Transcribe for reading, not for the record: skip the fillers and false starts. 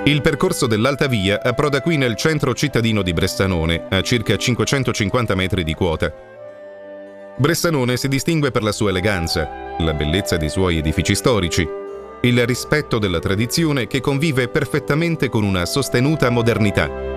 Il percorso dell'Alta Via approda qui nel centro cittadino di Bressanone, a circa 550 metri di quota. Bressanone si distingue per la sua eleganza, la bellezza dei suoi edifici storici, il rispetto della tradizione che convive perfettamente con una sostenuta modernità.